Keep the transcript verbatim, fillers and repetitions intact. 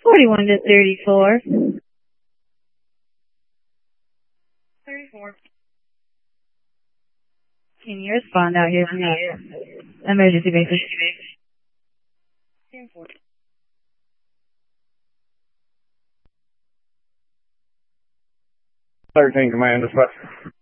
forty-one to thirty-four. thirty-four. Can you respond out here from the emergency basis? ten four. thirteen, command dispatch.